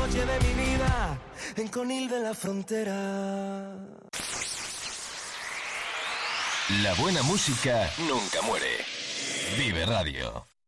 noche de mi vida en Conil de la Frontera. La buena música nunca muere. Vive Radio.